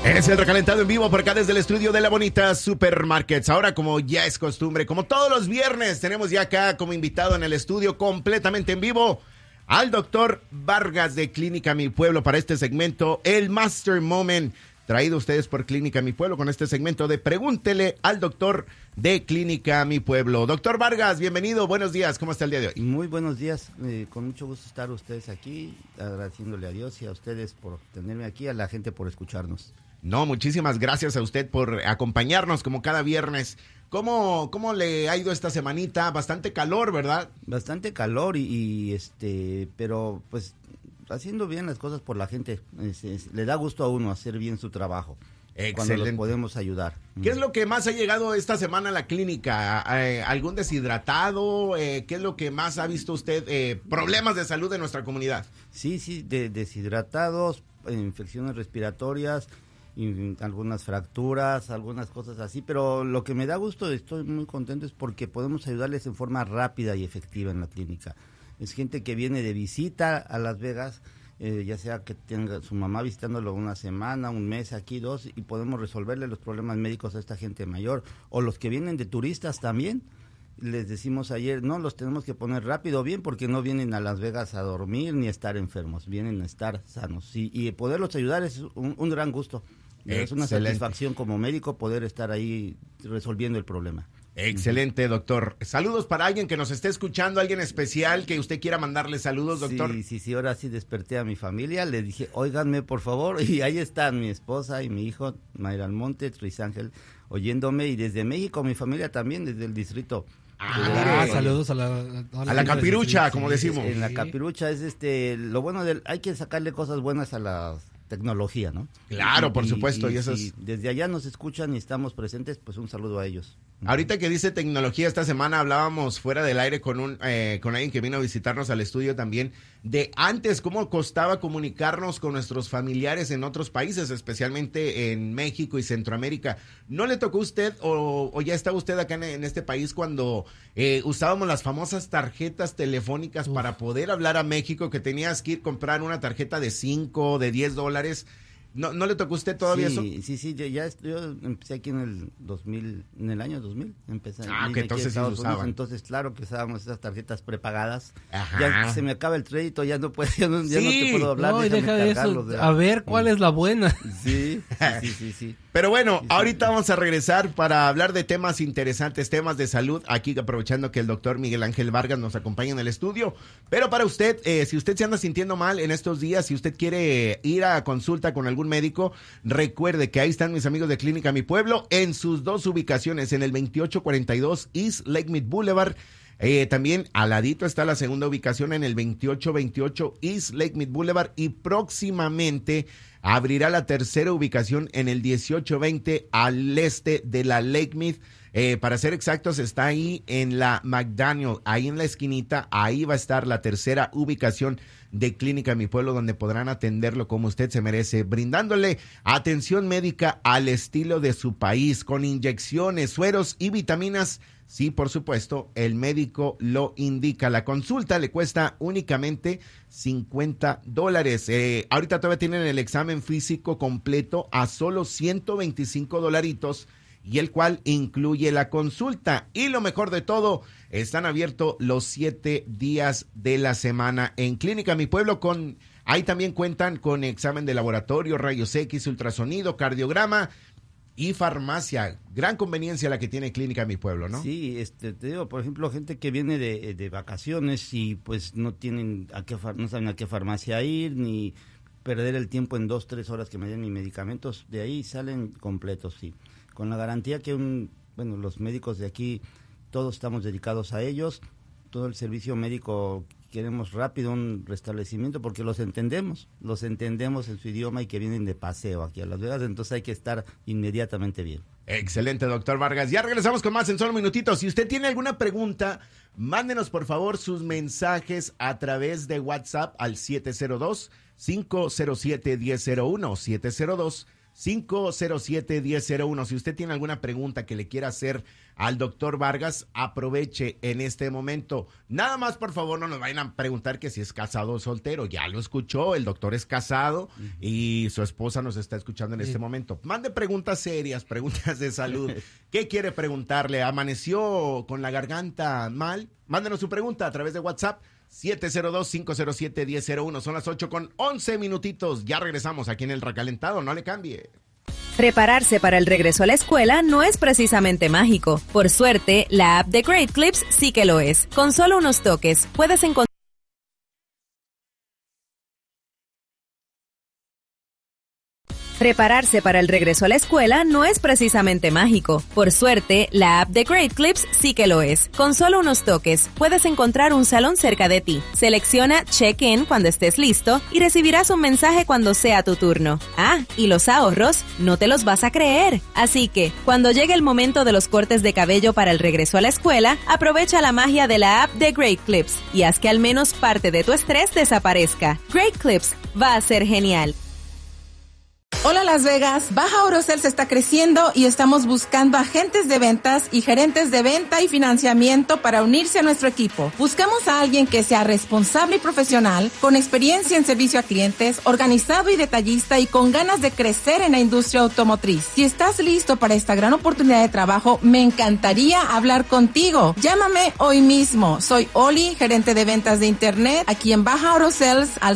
Es el recalentado en vivo por acá desde el estudio de La Bonita Supermarkets. Ahora, como ya es costumbre, como todos los viernes, tenemos ya acá como invitado en el estudio completamente en vivo al doctor Vargas de Clínica Mi Pueblo para este segmento, el Master Moment, traído a ustedes por Clínica Mi Pueblo con este segmento de Pregúntele al doctor de Clínica Mi Pueblo. Doctor Vargas, bienvenido, buenos días, ¿cómo está el día de hoy? Muy buenos días, con mucho gusto estar ustedes aquí, agradeciéndole a Dios y a ustedes por tenerme aquí, a la gente por escucharnos. No, muchísimas gracias a usted por acompañarnos como cada viernes. ¿Cómo le ha ido esta semanita? Bastante calor, ¿verdad? Bastante calor pero pues haciendo bien las cosas por la gente, le da gusto a uno hacer bien su trabajo. Excelente. Cuando los podemos ayudar. ¿Qué es lo que más ha llegado esta semana a la clínica? ¿Algún deshidratado? ¿Qué es lo que más ha visto usted? Problemas de salud de nuestra comunidad. Sí, deshidratados, infecciones respiratorias, algunas fracturas, algunas cosas así, pero lo que me da gusto, estoy muy contento, es porque podemos ayudarles en forma rápida y efectiva en la clínica. Es gente que viene de visita a Las Vegas, ya sea que tenga su mamá visitándolo una semana, un mes, aquí 2, y podemos resolverle los problemas médicos a esta gente mayor, o los que vienen de turistas también. Les decimos ayer, no, los tenemos que poner rápido bien, porque no vienen a Las Vegas a dormir ni a estar enfermos, vienen a estar sanos. Y poderlos ayudar es un gran gusto. Es una satisfacción como médico poder estar ahí resolviendo el problema. Excelente, doctor. Saludos para alguien que nos esté escuchando, alguien especial que usted quiera mandarle saludos, doctor. Sí, ahora sí desperté a mi familia, le dije, óiganme por favor, y ahí están mi esposa y mi hijo, Mayra Almonte, Luis Ángel, oyéndome, y desde México, mi familia también, desde el distrito. Saludos a la capirucha, como decimos. En la capirucha es lo bueno hay que sacarle cosas buenas a la tecnología, ¿no? Claro, por supuesto. Y si desde allá nos escuchan y estamos presentes, pues un saludo a ellos. Ahorita que dice tecnología, esta semana hablábamos fuera del aire con alguien que vino a visitarnos al estudio también, de antes cómo costaba comunicarnos con nuestros familiares en otros países, especialmente en México y Centroamérica. ¿No le tocó a usted o ya estaba usted acá en este país cuando usábamos las famosas tarjetas telefónicas para poder hablar a México, que tenías que ir a comprar una tarjeta de 5, de $10? ¿No le tocó a usted todavía eso? Sí, yo empecé aquí en el año 2000, empecé. Que entonces sí usaban. Entonces, claro que usábamos esas tarjetas prepagadas. Ajá. Ya se me acaba el crédito, ya no te puedo hablar. No, y deja de eso, a ver cuál es la buena. Sí. Pero bueno, ahorita vamos a regresar para hablar de temas interesantes, temas de salud, aquí aprovechando que el doctor Miguel Ángel Vargas nos acompaña en el estudio. Pero para usted, si usted se anda sintiendo mal en estos días, si usted quiere ir a consulta con algún médico, recuerde que ahí están mis amigos de Clínica Mi Pueblo en sus dos ubicaciones, en el 2842 East Lake Mead Boulevard. También al ladito está la segunda ubicación en el 2828 East Lake Mead Boulevard, y próximamente abrirá la tercera ubicación en el 1820 al este de la Lake Mead. Para ser exactos, está ahí en la McDaniel, ahí en la esquinita, ahí va a estar la tercera ubicación de Clínica Mi Pueblo, donde podrán atenderlo como usted se merece, brindándole atención médica al estilo de su país, con inyecciones, sueros y vitaminas. Sí, por supuesto, el médico lo indica. La consulta le cuesta únicamente $50. Ahorita todavía tienen el examen físico completo a solo $125, y el cual incluye la consulta. Y lo mejor de todo, están abiertos los 7 días de la semana en Clínica Mi Pueblo. Ahí también cuentan con examen de laboratorio, rayos X, ultrasonido, cardiograma y farmacia. Gran conveniencia la que tiene Clínica Mi Pueblo, ¿no? Sí, te digo, por ejemplo, gente que viene de vacaciones y pues no saben a qué farmacia ir, ni perder el tiempo en 2-3 horas que me den mis medicamentos, de ahí salen completos, sí. Con la garantía que los médicos de aquí, todos estamos dedicados a ellos, todo el servicio médico queremos rápido un restablecimiento porque los entendemos en su idioma y que vienen de paseo aquí a Las Vegas, entonces hay que estar inmediatamente bien. Excelente, doctor Vargas. Ya regresamos con más en solo minutitos. Si usted tiene alguna pregunta, mándenos por favor sus mensajes a través de WhatsApp al 702-507-1001, 507-1001. Si usted tiene alguna pregunta que le quiera hacer al doctor Vargas, aproveche en este momento. Nada más, por favor, no nos vayan a preguntar que si es casado o soltero. Ya lo escuchó, el doctor es casado y su esposa nos está escuchando en este momento. Mande preguntas serias, preguntas de salud. ¿Qué quiere preguntarle? ¿Amaneció con la garganta mal? Mándenos su pregunta a través de WhatsApp. 702-507-1001. Son las 8:11. Ya regresamos aquí en el Recalentado. No le cambie. Prepararse para el regreso a la escuela no es precisamente mágico. Por suerte, la app de Great Clips sí que lo es. Con solo unos toques, puedes encontrar Prepararse para el regreso a la escuela no es precisamente mágico. Por suerte, la app de Great Clips sí que lo es. Con solo unos toques, puedes encontrar un salón cerca de ti. Selecciona Check-in cuando estés listo y recibirás un mensaje cuando sea tu turno. Ah, y los ahorros, no te los vas a creer. Así que, cuando llegue el momento de los cortes de cabello para el regreso a la escuela, aprovecha la magia de la app de Great Clips y haz que al menos parte de tu estrés desaparezca. Great Clips va a ser genial. Hola Las Vegas, Baja Orocels está creciendo y estamos buscando agentes de ventas y gerentes de venta y financiamiento para unirse a nuestro equipo. Buscamos a alguien que sea responsable y profesional, con experiencia en servicio a clientes, organizado y detallista y con ganas de crecer en la industria automotriz. Si estás listo para esta gran oportunidad de trabajo, me encantaría hablar contigo. Llámame hoy mismo. Soy Oli, gerente de ventas de internet, aquí en Baja Orocels al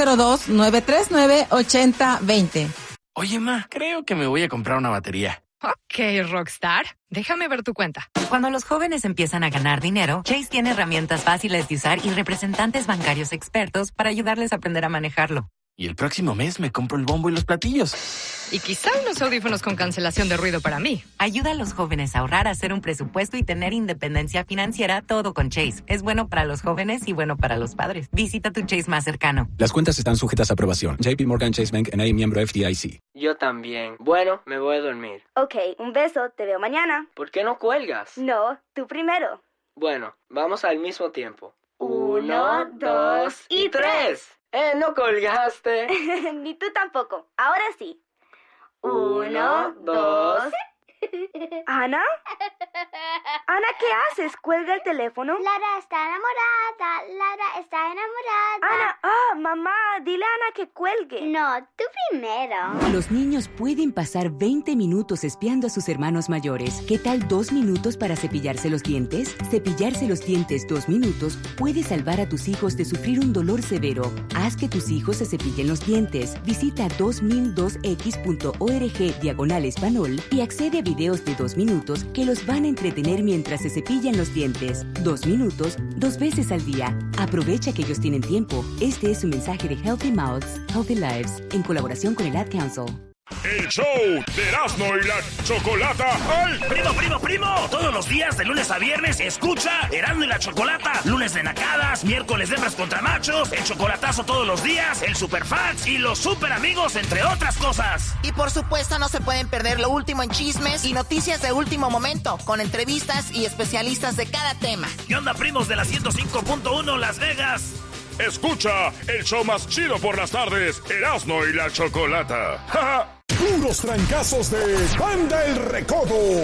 702-939-8020. Oye, ma, creo que me voy a comprar una batería. Ok, Rockstar. Déjame ver tu cuenta. Cuando los jóvenes empiezan a ganar dinero, Chase tiene herramientas fáciles de usar y representantes bancarios expertos para ayudarles a aprender a manejarlo. Y el próximo mes me compro el bombo y los platillos. Y quizá unos audífonos con cancelación de ruido para mí. Ayuda a los jóvenes a ahorrar, a hacer un presupuesto y tener independencia financiera, todo con Chase. Es bueno para los jóvenes y bueno para los padres. Visita tu Chase más cercano. Las cuentas están sujetas a aprobación. JP Morgan Chase Bank N.A. miembro FDIC. Yo también. Bueno, me voy a dormir. Ok, un beso. Te veo mañana. ¿Por qué no cuelgas? No, tú primero. Bueno, vamos al mismo tiempo. 1, 2 y 3. No colgaste. Ni tú tampoco. Ahora sí. 1, 2. ¿Ana? Ana, ¿qué haces? ¿Cuelga el teléfono? Lara está enamorada. Lara está enamorada. Ana, mamá, dile a Ana que cuelgue. No, tú primero. Los niños pueden pasar 20 minutos espiando a sus hermanos mayores. ¿Qué tal 2 minutos para cepillarse los dientes? Cepillarse los dientes 2 minutos puede salvar a tus hijos de sufrir un dolor severo. Haz que tus hijos se cepillen los dientes. Visita 2002x.org/español y accede a videos de 2 minutos que los van a entretener mientras se cepillan los dientes. 2 minutos, 2 veces al día. Aprovecha que ellos tienen tiempo. Este es un mensaje de Healthy Mouths, Healthy Lives, en colaboración con el Ad Council. El show de Erasmo y la Chocolata. ¡Ay! ¡Primo! Todos los días, de lunes a viernes, escucha Erasmo y la Chocolata. Lunes de nacadas, miércoles de hembras contra machos, el chocolatazo todos los días, el superfans y los super amigos, entre otras cosas. Y por supuesto, no se pueden perder lo último en chismes y noticias de último momento, con entrevistas y especialistas de cada tema. ¿Qué onda, primos de la 105.1 Las Vegas? Escucha el show más chido por las tardes, Erasmo y la Chocolata. ¡Ja, ja! Puros trancazos de Banda El Recodo.